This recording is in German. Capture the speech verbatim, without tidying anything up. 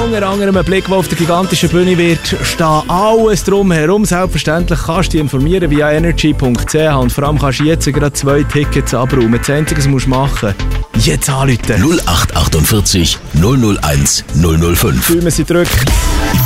unter anderem ein Blick, der auf der gigantischen Bühne wird stehen. Alles drumherum. Selbstverständlich kannst du dich informieren via energy punkt c h und vor allem kannst du jetzt gerade zwei Tickets abräumen. Das Einzige, was du musst machen musst, jetzt anrufen. null acht achtundvierzig null null eins null null fünf. Fühlen wir sie zurück.